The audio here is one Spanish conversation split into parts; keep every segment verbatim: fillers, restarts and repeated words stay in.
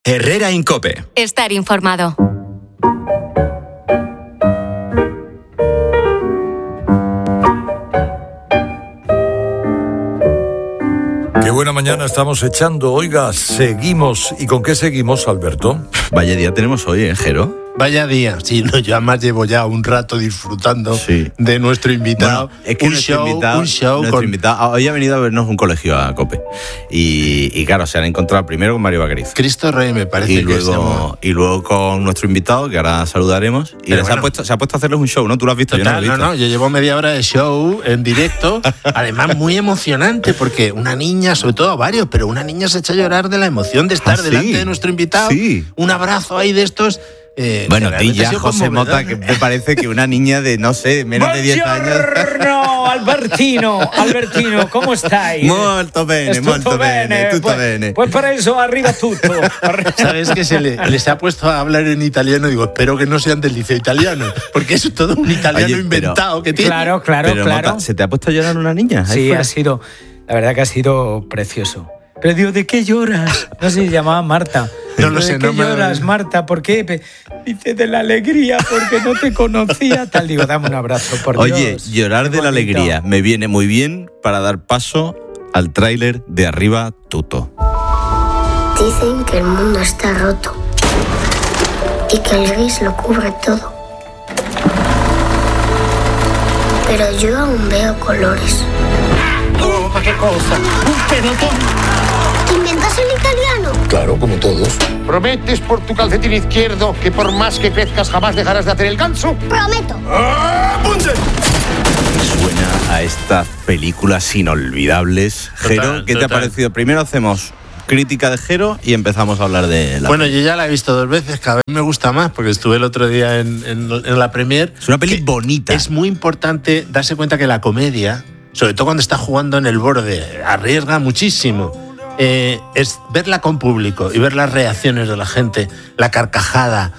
Herrera Incope. Estar informado. Qué buena mañana estamos echando. Oiga, seguimos. ¿Y con qué seguimos, Alberto? Vaya día tenemos hoy, ¿eh, Jero? Vaya día, sí, no, yo además llevo ya un rato disfrutando sí. de nuestro invitado. Bueno, es que un, nuestro show, invitado, un show, nuestro con... invitado hoy ha venido a vernos un colegio a Cope. Y, y claro, se han encontrado primero con Mario Bacariz. Cristo Rey, me parece y que luego, se llama. Y luego con nuestro invitado, que ahora saludaremos. Y bueno, se, ha puesto, se ha puesto a hacerles un show, ¿no? Tú lo has visto, Total, yo no lo he visto. No, no, yo llevo media hora de show en directo. Además, muy emocionante, porque una niña, sobre todo varios, pero una niña se echa a llorar de la emoción de estar ¿Ah, delante sí? de nuestro invitado. Sí. Un abrazo ahí de estos... Eh, bueno, di ya, José Mota, que me parece que una niña de, no sé, menos de diez años... Buongiorno, Albertino, Albertino, ¿cómo estáis? Molto bene, Tutto molto bene, tutto pues, bene. Pues por eso arriba tutto. ¿Sabes que se le, les ha puesto a hablar en italiano? Digo, espero que no sean del liceo italiano, porque es todo un italiano Oye, inventado que tiene. Claro, claro, pero, claro. Mota, ¿se te ha puesto a llorar una niña? Sí, fuera? ha sido, la verdad que ha sido precioso. Pero digo, ¿de qué lloras? No sé, se llamaba Marta. No lo sé, ¿De qué no me... lloras, Marta? ¿Por qué? Dice, de la alegría, porque no te conocía. Tal, digo, dame un abrazo, por Oye, Dios. Oye, llorar de la alegría me viene muy bien para dar paso al tráiler de Arriba Tutto. Dicen que el mundo está roto y que el gris lo cubre todo. Pero yo aún veo colores. Oh, ¿qué cosa? Un pelotón. ¿Inventas el italiano? Claro, como todos. ¿Prometes por tu calcetín izquierdo que por más que crezcas jamás dejarás de hacer el ganso? Prometo. ¡Apunte! Suena a estas películas inolvidables. Total, Jero, ¿qué total. te ha parecido? Primero hacemos crítica de Jero y empezamos a hablar de la Bueno, peli. yo ya la he visto dos veces, cada vez me gusta más, porque estuve el otro día en, en, en la premier. Es una peli bonita. Es muy importante darse cuenta que la comedia, sobre todo cuando está jugando en el borde, arriesga muchísimo. Eh, es verla con público y ver las reacciones de la gente, la carcajada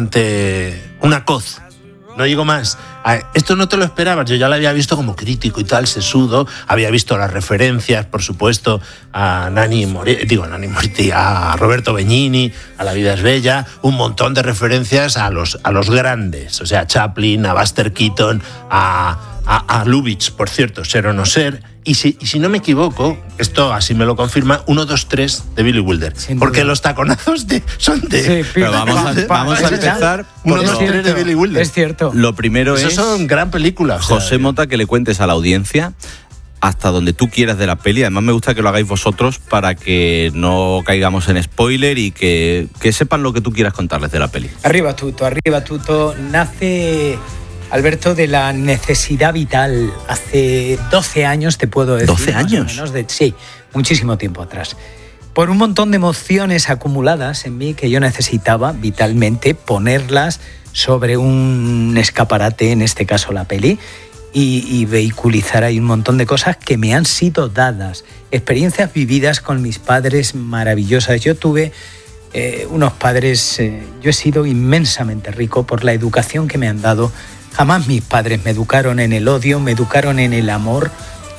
ante una coz. No digo más. Esto no te lo esperabas. Yo ya lo había visto como crítico y tal, sesudo. Había visto las referencias, por supuesto, a Nani Moretti, digo a Nani Moretti, a Roberto Benigni, a La vida es bella, un montón de referencias a los, a los grandes, o sea, a Chaplin, a Buster Keaton, a, a, a Lubitsch, por cierto, Ser o no ser. Y si, y si no me equivoco, esto así me lo confirma, uno, dos, tres de Billy Wilder. Porque los taconazos de, son de... Sí, Pero vamos a, vamos a empezar uno, por dos, tres de Billy Wilder. Es cierto. Lo primero Eso es, son gran películas. O sea, José Mota, que le cuentes a la audiencia hasta donde tú quieras de la peli. Además me gusta que lo hagáis vosotros para que no caigamos en spoiler y que, que sepan lo que tú quieras contarles de la peli. Arriba tutto, arriba tutto. Nace, Alberto, de la necesidad vital. Hace doce años, te puedo decir. ¿doce años? Más o menos de, sí, muchísimo tiempo atrás. Por un montón de emociones acumuladas en mí que yo necesitaba vitalmente ponerlas sobre un escaparate, en este caso la peli, y, y vehiculizar ahí un montón de cosas que me han sido dadas. Experiencias vividas con mis padres maravillosas. Yo tuve eh, unos padres, eh, yo he sido inmensamente rico por la educación que me han dado. Jamás mis padres me educaron en el odio, me educaron en el amor.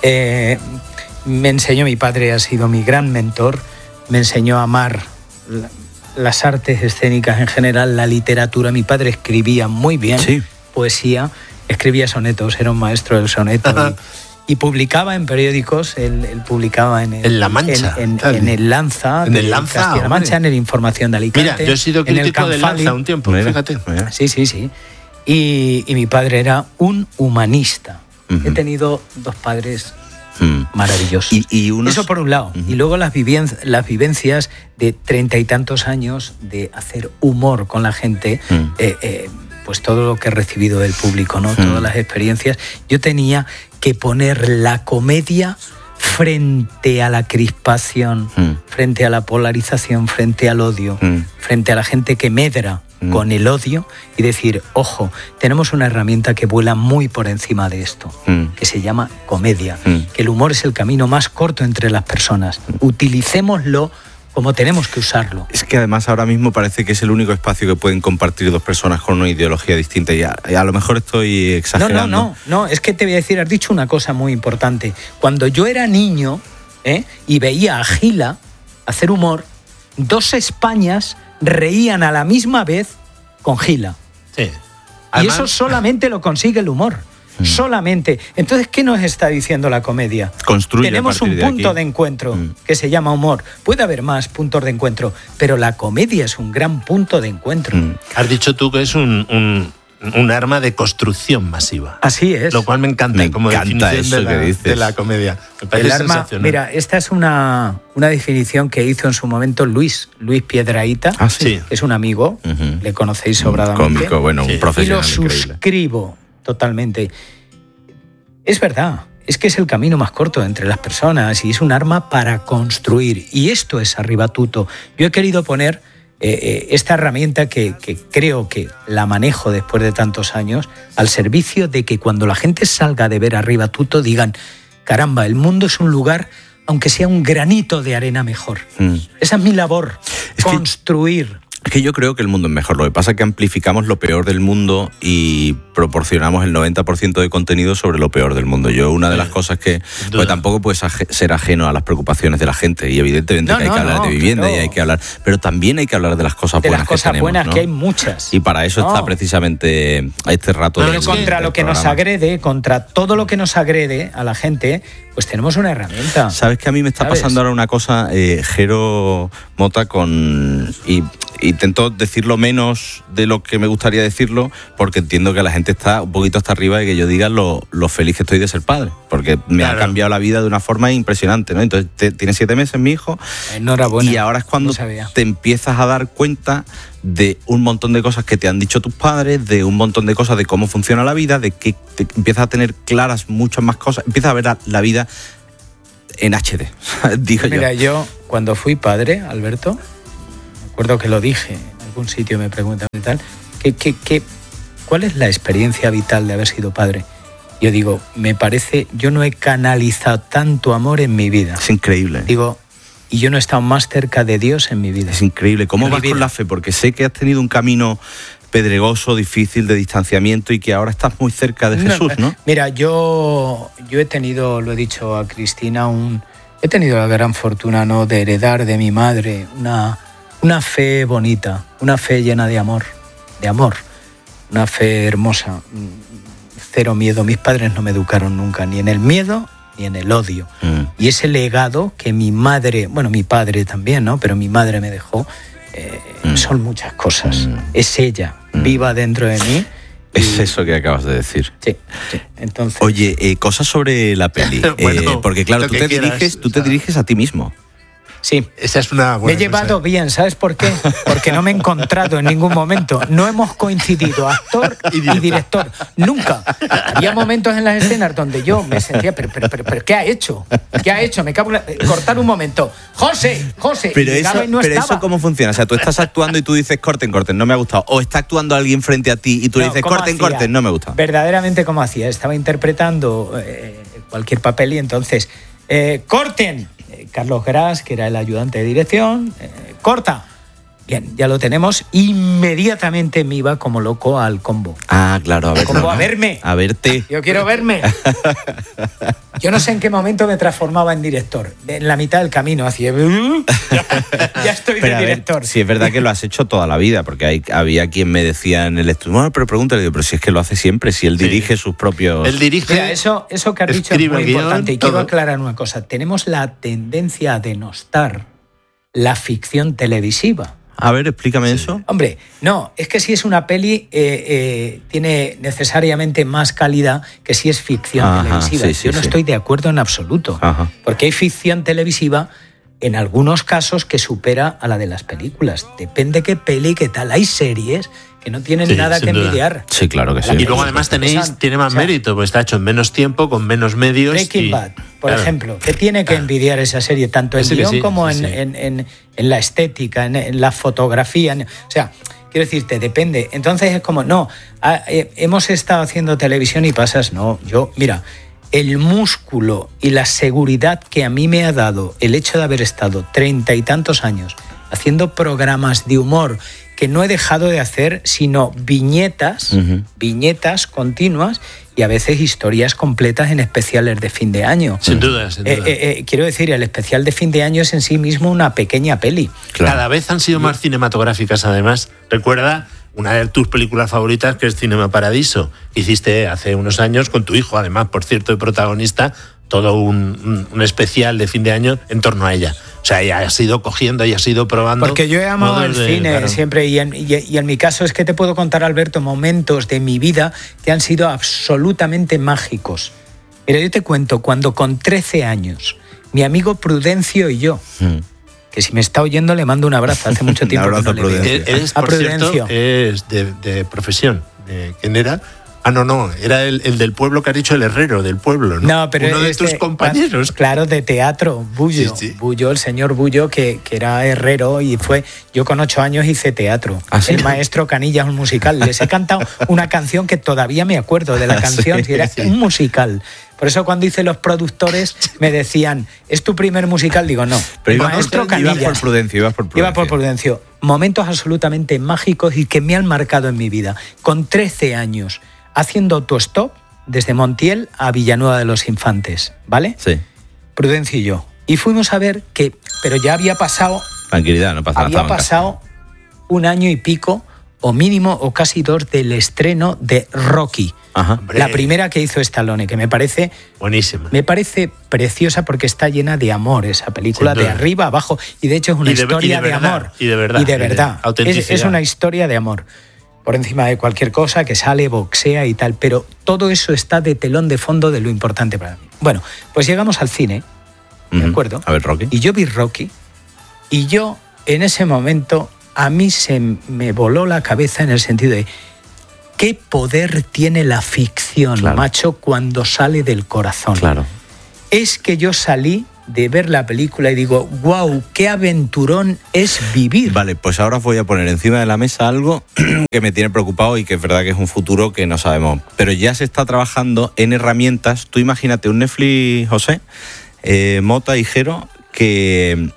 Eh, me enseñó, mi padre ha sido mi gran mentor, me enseñó a amar la, las artes escénicas en general, la literatura. Mi padre escribía muy bien, sí. Poesía, escribía sonetos, era un maestro del soneto y, y publicaba en periódicos, él, él publicaba en el, en La Mancha, en, en, en el Lanza, en el Lanza, Castilla-La Mancha, en el Información de Alicante. Mira, yo he sido crítico del Lanza un tiempo, mira, fíjate. Mira. Sí, sí, sí. Y, y mi padre era un humanista. Uh-huh. He tenido dos padres mm. maravillosos. Y, y unos... Eso por un lado. Uh-huh. Y luego las, viven- las vivencias de treinta y tantos años de hacer humor con la gente, uh-huh. eh, eh, pues todo lo que he recibido del público, ¿no? Uh-huh. Todas las experiencias. Yo tenía que poner la comedia frente a la crispación, uh-huh. frente a la polarización, frente al odio, uh-huh. frente a la gente que medra Mm. con el odio y decir, ojo, tenemos una herramienta que vuela muy por encima de esto, mm. que se llama comedia, mm. que el humor es el camino más corto entre las personas. Utilicémoslo como tenemos que usarlo. Es que además ahora mismo parece que es el único espacio que pueden compartir dos personas con una ideología distinta y a, y a lo mejor estoy exagerando. No, no, no, no, es que te voy a decir, has dicho una cosa muy importante. Cuando yo era niño ¿eh? y veía a Gila hacer humor, Dos Españas reían a la misma vez con Gila. Sí. Además, y eso solamente lo consigue el humor. Mm. Solamente. Entonces, ¿qué nos está diciendo la comedia? Construye Tenemos un de punto aquí. de encuentro mm. que se llama humor. Puede haber más puntos de encuentro, pero la comedia es un gran punto de encuentro. Mm. Has dicho tú que es un, un, un arma de construcción masiva. Así es. Lo cual me encanta me como encanta definición eso de, la, que dices. de la comedia. Me parece El arma, sensacional. mira, esta es una, una definición que hizo en su momento Luis, Luis Piedrahíta, Ah, sí. que es un amigo, Uh-huh. le conocéis Un sobradamente. cómico, bueno, Sí. un Y profesional lo increíble. suscribo totalmente. Es verdad, es que es el camino más corto entre las personas y es un arma para construir. Y esto es Arribatuto. Yo he querido poner eh, eh, esta herramienta que, que creo que la manejo después de tantos años al servicio de que cuando la gente salga de ver Arribatuto digan, caramba, el mundo es un lugar, aunque sea un granito de arena mejor. Mm. Esa es mi labor, Es que- construir. Es que yo creo que el mundo es mejor. Lo que pasa es que amplificamos lo peor del mundo y proporcionamos el noventa por ciento de contenido sobre lo peor del mundo. Yo, una de las cosas que... Pues tampoco puedes aje- ser ajeno a las preocupaciones de la gente. Y evidentemente No, que hay no, que hablar no, de vivienda claro. y hay que hablar... Pero también hay que hablar de las cosas De buenas las cosas que tenemos, buenas, ¿no? que hay muchas. Y para eso No. está precisamente este rato Pero del- contra del lo que nos programa. agrede, contra todo lo que nos agrede a la gente, pues tenemos una herramienta. ¿Sabes que a mí me está ¿Sabes? pasando ahora una cosa, eh, Jero Mota, con... Y intento decirlo menos de lo que me gustaría decirlo, porque entiendo que la gente está un poquito hasta arriba de que yo diga lo, lo feliz que estoy de ser padre, porque me Claro. ha cambiado la vida de una forma impresionante, ¿no? Entonces, te- tiene siete meses mi hijo, Enhorabuena. y ahora es cuando No sabía. te empiezas a dar cuenta de un montón de cosas que te han dicho tus padres, de un montón de cosas de cómo funciona la vida, de que te empiezas a tener claras muchas más cosas, empiezas a ver la, la vida en H D, digo Mira, yo. yo cuando fui padre, Alberto, me acuerdo que lo dije, en algún sitio me preguntan y tal, ¿qué, qué, qué, ¿cuál es la experiencia vital de haber sido padre? Yo digo, me parece, yo no he canalizado tanto amor en mi vida. Es increíble. Digo, y yo no he estado más cerca de Dios en mi vida. Es increíble. ¿Cómo En mi vas vida. con la fe? Porque sé que has tenido un camino pedregoso, difícil, de distanciamiento y que ahora estás muy cerca de Jesús, ¿no? Mira, yo, yo he tenido, lo he dicho a Cristina, un, he tenido la gran fortuna, ¿no?, de heredar de mi madre una, una fe bonita, una fe llena de amor, de amor, una fe hermosa, cero miedo. Mis padres no me educaron nunca ni en el miedo ni en el odio. Mm. Y ese legado que mi madre, bueno, mi padre también, ¿no?, pero mi madre me dejó, eh, Mm. son muchas cosas. Mm. Es ella, Mm. viva dentro de mí. Es y- eso que acabas de decir. Sí, sí. Entonces, Oye, eh, cosas sobre la peli. Bueno, Eh, porque claro, lo tú que te, quieras, diriges, tú o te sea. diriges a ti mismo. sí. Esa es una Me buena he llevado cosa. bien, ¿sabes por qué? Porque no me he encontrado en ningún momento. No hemos coincidido, actor Y y director. director. Nunca. Había momentos en las escenas donde yo me sentía, pero, pero, pero, pero ¿qué ha hecho? ¿Qué ha hecho? Me cago en la... Cortar un momento. José, José. Pero, y eso, llegaba y no pero estaba. eso, ¿cómo funciona? O sea, tú estás actuando y tú dices corten, corten, no me ha gustado. O está actuando alguien frente a ti y tú No, le dices ¿cómo corten, hacía? corten, no me gusta. Verdaderamente, ¿cómo hacía? Estaba interpretando eh, cualquier papel y entonces, eh, ¡corten! Eh, Carlos Gras, que era el ayudante de dirección, eh, ¡corta! Bien, ya lo tenemos. Inmediatamente me iba como loco al combo. Ah, claro, a ver. Combo, a verme. A verte. Yo quiero verme. Yo no sé en qué momento me transformaba en director. En la mitad del camino hacía... Ya, ya estoy Pero de a ver, director. si es verdad que lo has hecho toda la vida, porque hay, había quien me decía en el estudio, bueno, pero pregúntale, digo, pero si es que lo hace siempre, si él Sí. dirige sus propios... Él dirige. Mira, eso, eso que has dicho es escribe muy el guión, importante y quiero todo. aclarar una cosa. Tenemos la tendencia a denostar la ficción televisiva. A ver, explícame eso. Hombre, no, es que si es una peli eh, eh, tiene necesariamente más calidad que si es ficción Ajá, televisiva. sí, sí, Yo no sí. estoy de acuerdo en absoluto. Ajá. Porque hay ficción televisiva en algunos casos que supera a la de las películas. Depende qué peli, qué tal. Hay series que no tienen Sí, nada sin que duda. envidiar. Sí, claro que sí. Y luego además tenéis, tiene más O sea, mérito, porque está hecho en menos tiempo, con menos medios. Breaking y- Bad, por claro. ejemplo, que tiene que envidiar esa serie, tanto en Sí, guión sí, como sí, en, sí. En, en- en la estética, en, en la fotografía. en- o sea, quiero decirte, depende. Entonces es como, no, ah, eh, hemos estado haciendo televisión y pasas, no, yo, mira, el músculo y la seguridad que a mí me ha dado el hecho de haber estado treinta y tantos años haciendo programas de humor que no he dejado de hacer, sino viñetas, Ujú. viñetas continuas, y a veces historias completas en especiales de fin de año. Sin duda, sin duda. Eh, eh, eh, quiero decir, el especial de fin de año es en sí mismo una pequeña peli. Claro. Cada vez han sido más cinematográficas, además. Recuerda una de tus películas favoritas, que es Cinema Paradiso. Hiciste hace unos años con tu hijo, además, por cierto, de protagonista, todo un, un especial de fin de año en torno a ella. O sea, ya has ido cogiendo y has ido probando. Porque yo he amado el de, cine claro. siempre, y en, y, y en mi caso es que te puedo contar, Alberto, momentos de mi vida que han sido absolutamente mágicos. Mira, yo te cuento, cuando con trece años, mi amigo Prudencio y yo, mm. que si me está oyendo le mando un abrazo, hace mucho tiempo que no le veo. Es, por cierto, es de, de profesión. De, ¿Quién era? Ah, no, no, era el, el del pueblo que has dicho, el herrero del pueblo, ¿no? No, pero uno de este, tus compañeros. Claro, de teatro, Bullo. Sí, sí. Bullo, el señor Bullo, que, que era herrero y fue... Yo con ocho años hice teatro. ¿Ah, sí? El maestro Canillas, un musical. Les he cantado una canción que todavía me acuerdo de la canción, sí, era sí. un musical. Por eso cuando hice los productores me decían, ¿es tu primer musical? Digo, no. Pero el maestro por, Canillas. Ibas por Prudencio, ibas por Prudencio. Iba por Prudencio. Momentos absolutamente mágicos y que me han marcado en mi vida. Con trece años... haciendo autostop desde Montiel a Villanueva de los Infantes, ¿vale? Sí. Prudencio y yo. Y fuimos a ver que, pero ya había pasado... Tranquilidad, no pasa nada. Había pasado un año y pico, o mínimo, o casi dos, del estreno de Rocky. Ajá. La primera que hizo Stallone, que me parece... Buenísima. Me parece preciosa porque está llena de amor esa película, de arriba a abajo. Y de hecho es una de, historia de, de verdad, amor. Y de verdad. Y de verdad. Y de es, es una historia de amor. Por encima de cualquier cosa, que sale, boxea y tal, pero todo eso está de telón de fondo de lo importante para mí. Bueno, pues llegamos al cine, ¿de uh-huh. acuerdo? A ver, Rocky. Y yo vi Rocky, y yo, en ese momento, a mí se me voló la cabeza en el sentido de qué poder tiene la ficción, claro. macho, cuando sale del corazón. Claro. Es que yo salí de ver la película y digo, wow, qué aventurón es vivir. Vale, pues ahora os voy a poner encima de la mesa algo que me tiene preocupado y que es verdad que es un futuro que no sabemos. Pero ya se está trabajando en herramientas. Tú imagínate un Netflix, José, eh, Mota y Jero, que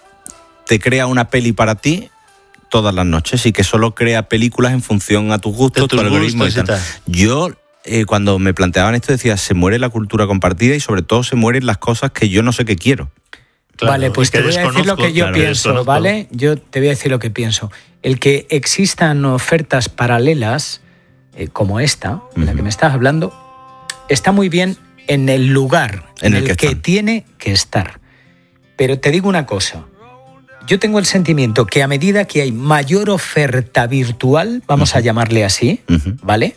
te crea una peli para ti todas las noches y que solo crea películas en función a tus gustos, tu algoritmo y tal. tal. Yo... Eh, cuando me planteaban esto decía, se muere la cultura compartida y sobre todo se mueren las cosas que yo no sé qué quiero. Claro, vale, pues te voy a decir lo que yo claro, pienso, ¿vale? Yo te voy a decir lo que pienso. El que existan ofertas paralelas, eh, como esta, uh-huh. de la que me estás hablando, está muy bien en el lugar en, en el, el que, que tiene que estar. Pero te digo una cosa. Yo tengo el sentimiento que a medida que hay mayor oferta virtual, vamos uh-huh. a llamarle así, uh-huh. ¿vale?,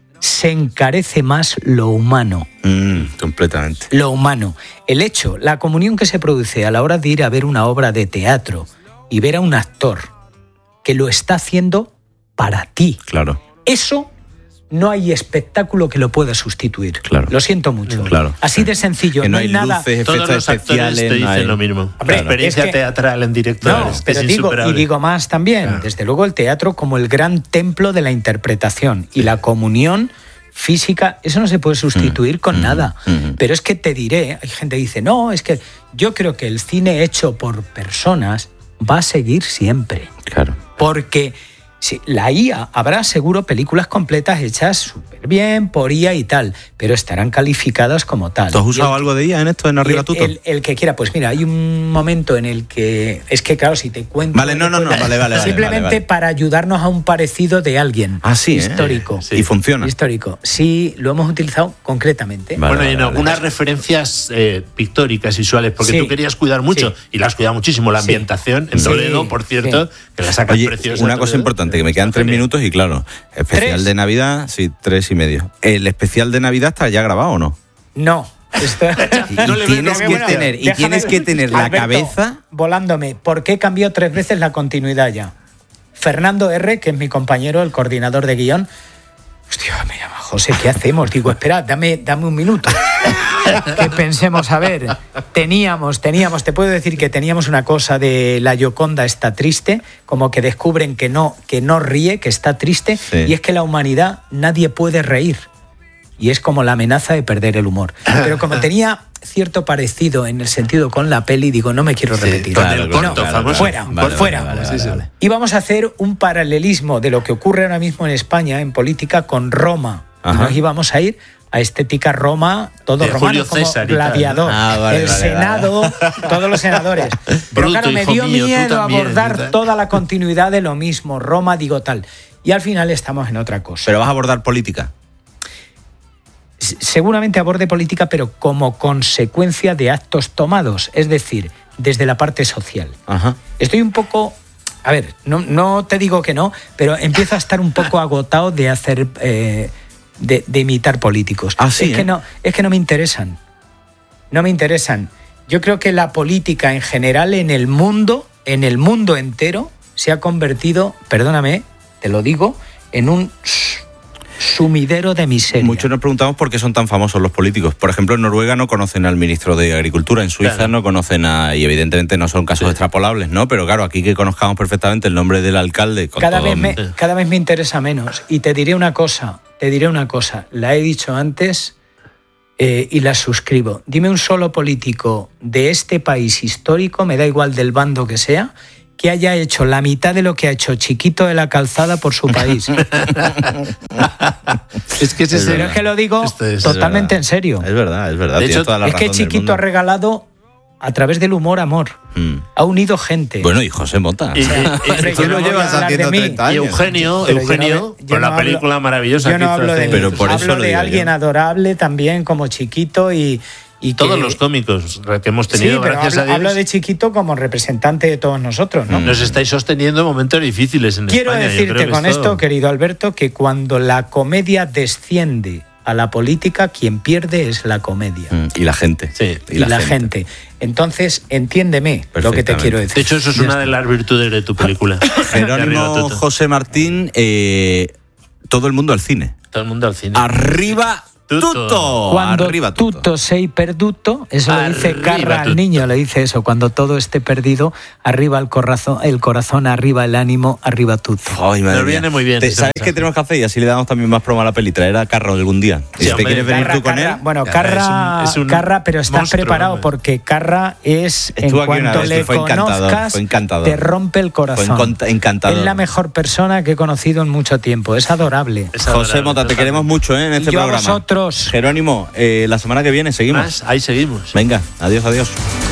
se encarece más lo humano. Mm, completamente. Lo humano. El hecho, la comunión que se produce a la hora de ir a ver una obra de teatro y ver a un actor que lo está haciendo para ti. Claro. Eso no hay espectáculo que lo pueda sustituir. Claro. Lo siento mucho. Claro. Así de sencillo. Que no, no hay, hay nada. Luces, todos los actores te dicen hay... lo mismo. Hombre, la experiencia es que... teatral en directo no, es, pero es digo, insuperable. y digo más también. Claro. Desde luego el teatro como el gran templo de la interpretación y la comunión física, eso no se puede sustituir mm, con mm, nada. Mm. Pero es que te diré, hay gente que dice, no, es que yo creo que el cine hecho por personas va a seguir siempre. Claro. Porque sí, la I A habrá seguro películas completas hechas súper bien por I A y tal, pero estarán calificadas como tal. ¿Tú has usado el, algo de I A en esto, en Arriba Tuto? El, el, el que quiera, pues mira, hay un momento en el que, es que claro, si te cuento... Vale, no, no, no, vale, vale. Simplemente vale, vale. para ayudarnos a un parecido de alguien. Ah, sí, histórico. ¿eh? Sí. Y funciona. Histórico. Sí, lo hemos utilizado concretamente. Vale, bueno, y en vale, algunas vale. referencias eh, pictóricas, visuales, porque sí. tú querías cuidar mucho, sí. y la has cuidado muchísimo, la ambientación sí. en Toledo, sí. por cierto, sí. que la sacas Oye, preciosa. Una cosa importante, que me quedan tres minutos y claro, especial ¿Tres? de Navidad, sí, tres y medio. ¿El especial de Navidad está ya grabado o no? No. Esto... y, no y tienes que bueno, tener, y tienes que tener la Alberto, cabeza... volándome, ¿por qué cambió tres veces la continuidad ya? Fernando R., que es mi compañero, el coordinador de guión, hostia, me llama José, ¿qué hacemos? Digo, espera, dame, dame un minuto. Que pensemos, a ver, teníamos, teníamos, te puedo decir que teníamos una cosa de la Gioconda está triste, como que descubren que no, que no ríe, que está triste, sí. y es que la humanidad nadie puede reír. Y es como la amenaza de perder el humor. Pero como tenía cierto parecido en el sentido con la peli, digo, no me quiero repetir. Sí, claro, no, corto, no, famoso. fuera, vale, por fuera. Vale, vale, vale. Y vamos a hacer un paralelismo de lo que ocurre ahora mismo en España, en política, con Roma. Y nos íbamos a ir a Estética Roma, todo de romano, Julio como César y Gladiador, tal, ¿no? Ah, vale, el vale, Senado, vale. todos los senadores. Pero Bruto, claro, me hijo dio mío, tú miedo también, abordar ¿verdad? toda la continuidad de lo mismo, Roma, digo tal. Y al final estamos en otra cosa. Pero vas a abordar política. Seguramente aborde política, pero como consecuencia de actos tomados, es decir, desde la parte social. Ajá. Estoy un poco, a ver, no, no te digo que no, pero empiezo a estar un poco agotado de hacer, eh, de, de imitar políticos. Ah, sí, es que ¿eh? no, es que no me interesan, no me interesan. Yo creo que la política en general en el mundo, en el mundo entero, se ha convertido, perdóname, te lo digo, en un sumidero de miseria. Muchos nos preguntamos por qué son tan famosos los políticos. Por ejemplo, en Noruega no conocen al ministro de Agricultura, en Suiza Claro. no conocen a... Y evidentemente no son casos Sí. extrapolables, ¿no? Pero claro, aquí que conozcamos perfectamente el nombre del alcalde... Con Cada todo- vez, me, cada vez me interesa menos. Y te diré una cosa, te diré una cosa. La he dicho antes eh, y la suscribo. Dime un solo político de este país histórico, me da igual del bando que sea, que haya hecho la mitad de lo que ha hecho Chiquito de la Calzada por su país. Es que ese es Pero el- es que lo digo Esto es totalmente verdad. en serio. Es verdad, es verdad. De tiene hecho, toda la Es que razón del Chiquito ha mundo. regalado, a través del humor, amor. Mm. Ha unido gente. Bueno, y José Mota. Y- y- Hombre, Tú yo lo no voy a llevas hablar de haciendo mí. treinta Y años. Eugenio, Pero yo no Eugenio, hablo- yo con no la hablo- película maravillosa Yo que no hizo hablo hace- de mí. Pero por eso hablo lo de digo alguien yo. adorable también como Chiquito y, y Todos que- los cómicos que hemos Sí, tenido, pero gracias hablo, a Dios, hablo de Chiquito como representante de todos nosotros, ¿no? nos estáis sosteniendo en momentos difíciles en Quiero España. Yo decirte creo que con esto- esto, querido Alberto, que cuando la comedia desciende a la política, quien pierde es la comedia. Mm, Y la gente. Sí. Y, la, gente. Entonces, entiéndeme lo que te Perfectamente. quiero decir. De hecho, eso es Ya una está. de las virtudes de tu película. De Arriba Jerónimo Tuto. José Martín, eh, todo el mundo al cine. Todo el mundo al cine. ¡Arriba Tuto. Tuto! Cuando Arriba Tuto. tutto sei perduto, eso lo dice Arriba Carra al Tuto. niño, le dice eso. Cuando todo esté perdido, arriba el corazón, el corazón, arriba el ánimo, arriba tutto. Ay, madre Nos mía. viene muy bien Te- ese ¿Sabes mensaje. qué tenemos que hacer? Y así le damos también más promo a la peli. Traer a Carro algún día. Sí, si te hombre. quieres venir Carra, tú con Carra, él. Bueno, Ya, Carra, es un- es un Carra, pero estás monstruo, preparado hombre. porque Carra es, en Estuvo aquí una cuanto vez y le fue encantador, conozcas, fue encantador. te rompe el corazón. Fue encont- encantador. Es la mejor persona que he conocido en mucho tiempo. Es adorable. Es José adorable, Mota, te totalmente. queremos mucho ¿eh? en este Y yo a programa. vosotros. Jerónimo, eh, la semana que viene seguimos. Más, ahí seguimos. Venga, adiós, adiós.